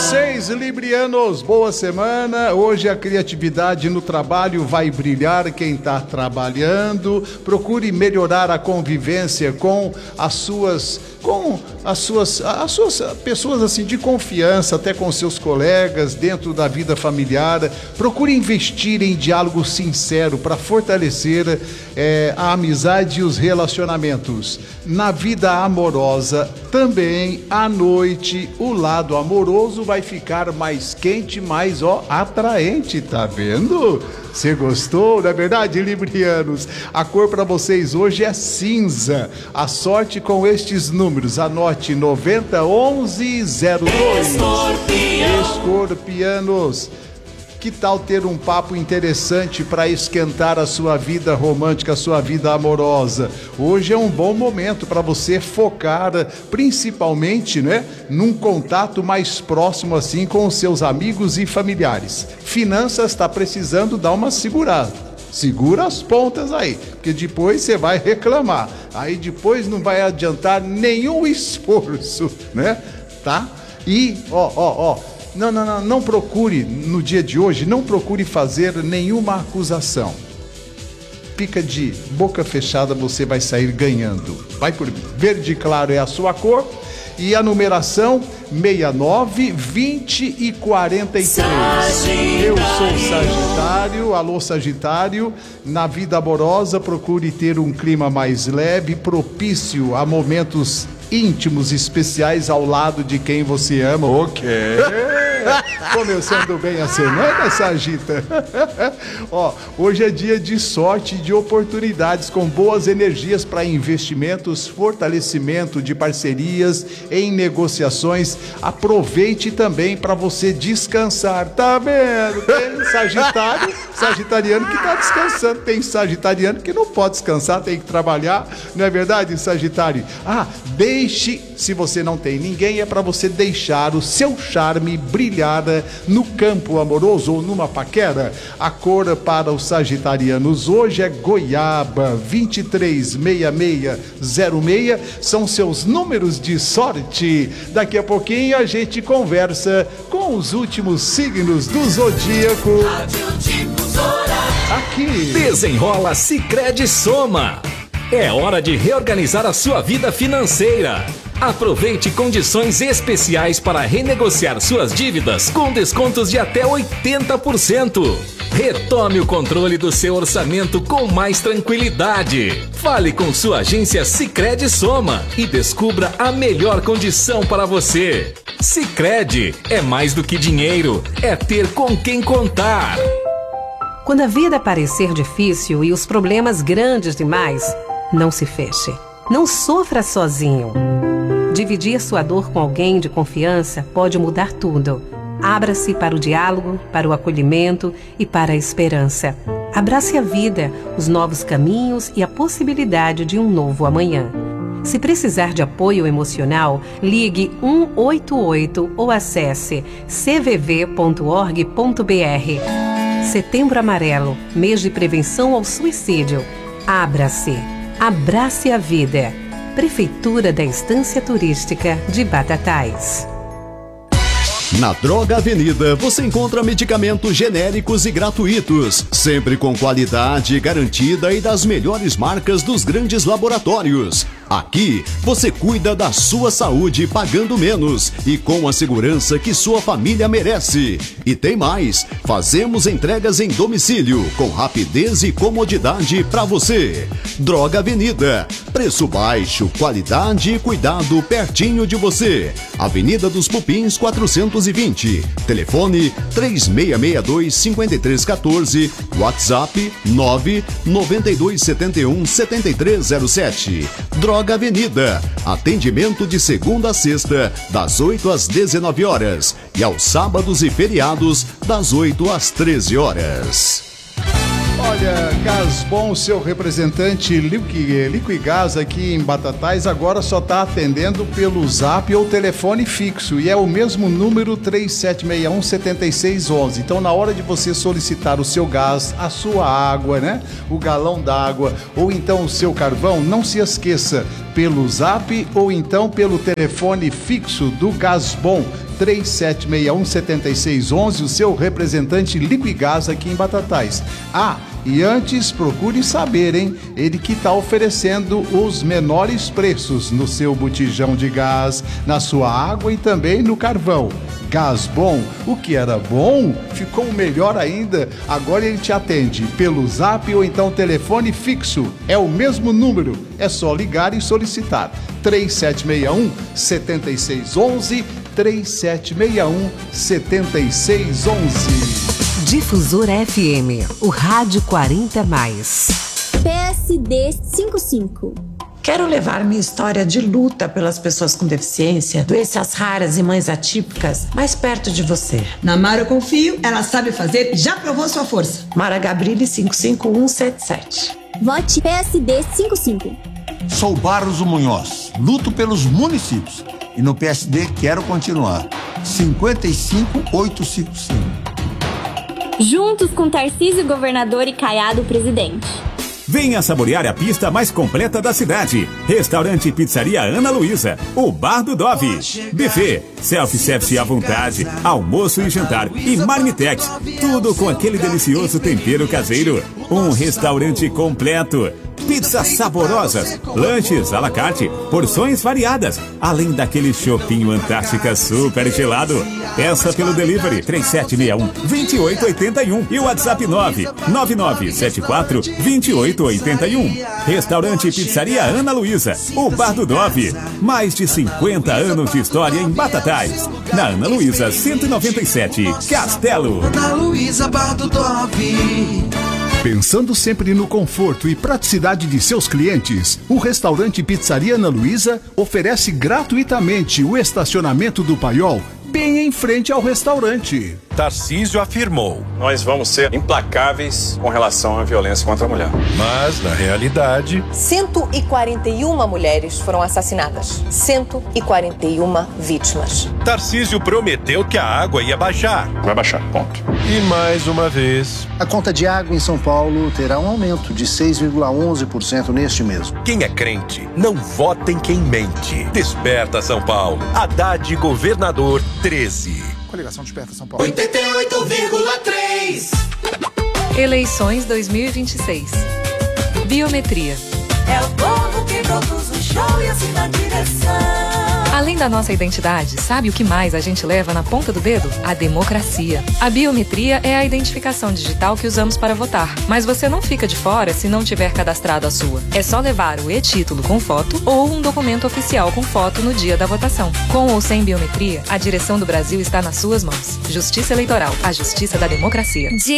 vocês, librianos, boa semana. Hoje a criatividade no trabalho vai brilhar quem está trabalhando. Procure melhorar a convivência com as suas pessoas assim de confiança, até com seus colegas, dentro da vida familiar. Procure investir em diálogo sincero para fortalecer a amizade e os relacionamentos. Na vida amorosa, também à noite, o lado amoroso vai ficar mais quente, mais atraente, tá vendo? Você gostou? Não é verdade, librianos? A cor para vocês hoje é cinza. A sorte com estes números. Anote 901102. Escorpianos. Que tal ter um papo interessante para esquentar a sua vida romântica, a sua vida amorosa? Hoje é um bom momento para você focar, principalmente, num contato mais próximo assim com os seus amigos e familiares. Finanças está precisando dar uma segurada. Segura as pontas aí, porque depois você vai reclamar. Aí depois não vai adiantar nenhum esforço, Tá? E, Não procure, no dia de hoje, não procure fazer nenhuma acusação. Fica de boca fechada, você vai sair ganhando. Vai por mim. Verde claro é a sua cor e a numeração 69, 20 e 43. Eu sou Sagitário, alô Sagitário. Na vida amorosa, procure ter um clima mais leve, propício a momentos íntimos especiais ao lado de quem você ama. Ok. Começando bem a semana, Sagita. Hoje é dia de sorte e de oportunidades com boas energias para investimentos, fortalecimento de parcerias em negociações. Aproveite também para você descansar. Tá vendo? Tem sagitariano que tá descansando. Tem sagitariano que não pode descansar, tem que trabalhar. Não é verdade, Sagitário? Deixe, se você não tem ninguém, é para você deixar o seu charme brilhar no campo amoroso ou numa paquera. A cor para os sagitarianos hoje é goiaba. 236606 são seus números de sorte. Daqui a pouquinho a gente conversa com os últimos signos do zodíaco aqui. Desenrola Sicredi Soma. É hora de reorganizar a sua vida financeira. Aproveite condições especiais para renegociar suas dívidas com descontos de até 80%. Retome o controle do seu orçamento com mais tranquilidade. Fale com sua agência Sicredi Soma e descubra a melhor condição para você. Sicredi é mais do que dinheiro, é ter com quem contar. Quando a vida parecer difícil e os problemas grandes demais, não se feche. Não sofra sozinho. Dividir sua dor com alguém de confiança pode mudar tudo. Abra-se para o diálogo, para o acolhimento e para a esperança. Abrace a vida, os novos caminhos e a possibilidade de um novo amanhã. Se precisar de apoio emocional, ligue 188 ou acesse cvv.org.br. Setembro Amarelo, mês de prevenção ao suicídio. Abra-se. Abrace a vida. Prefeitura da Estância Turística de Batatais. Na Droga Avenida você encontra medicamentos genéricos e gratuitos, sempre com qualidade garantida e das melhores marcas dos grandes laboratórios. Aqui você cuida da sua saúde pagando menos e com a segurança que sua família merece. E tem mais, fazemos entregas em domicílio com rapidez e comodidade para você. Droga Avenida, preço baixo, qualidade e cuidado pertinho de você. Avenida dos Pupins 420, telefone 3662-5314, WhatsApp 99271-7307. Droga Avenida, atendimento de segunda a sexta, das 8 às 19 horas e aos sábados e feriados, das 8 às 13 horas. Olha, Gasbom, seu representante Liquigás aqui em Batatais, agora só está atendendo pelo Zap ou telefone fixo, e é o mesmo número 3761-7611. Então, na hora de você solicitar o seu gás, a sua água, o galão d'água, ou então o seu carvão, não se esqueça, pelo Zap ou então pelo telefone fixo do Gasbom, 3761-7611, o seu representante Liquigás aqui em Batatais. E antes, procure saber, hein? Ele que está oferecendo os menores preços no seu botijão de gás, na sua água e também no carvão. Gás Bom, o que era bom ficou melhor ainda. Agora ele te atende pelo Zap ou então telefone fixo. É o mesmo número, é só ligar e solicitar. 3761-7611, 3761-7611. Difusor FM, o rádio 40+. PSD 55. Quero levar minha história de luta pelas pessoas com deficiência, doenças raras e mães atípicas mais perto de você. Na Mara eu confio, ela sabe fazer e já provou sua força. Mara Gabrilli 55177. Vote PSD 55. Sou Barros Munhoz, luto pelos municípios e no PSD quero continuar. 55855. Juntos com Tarcísio Governador e Caiado Presidente. Venha saborear a pista mais completa da cidade. Restaurante e Pizzaria Ana Luísa, o Bar do Dove. Buffet, self-service à vontade, almoço e jantar e marmitex. Tudo com aquele delicioso tempero caseiro. Um restaurante completo. Pizzas saborosas, lanches à la carte, porções variadas, além daquele chopinho Antártica super gelado. Peça pelo delivery 3761-2881 e o WhatsApp 99974-2881. Restaurante e Pizzaria Ana Luísa, o Bar do Dove. Mais de 50 anos de história em Batatais. Na Ana Luísa 197, Castelo. Ana Luísa, Bar do Dove. Pensando sempre no conforto e praticidade de seus clientes, o restaurante Pizzaria Ana Luísa oferece gratuitamente o estacionamento do Paiol bem em frente ao restaurante. Tarcísio afirmou: nós vamos ser implacáveis com relação à violência contra a mulher. Mas, na realidade, 141 mulheres foram assassinadas. 141 vítimas. Tarcísio prometeu que a água ia baixar. Vai baixar, ponto. E mais uma vez, a conta de água em São Paulo terá um aumento de 6,11% neste mês. Quem é crente, não vota em quem mente. Desperta São Paulo. Haddad, governador 13. Coligação Desperta São Paulo. 88,3. Eleições 2026. Biometria. É o povo que produz o show e assina a direção. Além da nossa identidade, sabe o que mais a gente leva na ponta do dedo? A democracia. A biometria é a identificação digital que usamos para votar. Mas você não fica de fora se não tiver cadastrado a sua. É só levar o e-título com foto ou um documento oficial com foto no dia da votação. Com ou sem biometria, a direção do Brasil está nas suas mãos. Justiça Eleitoral, a justiça da democracia.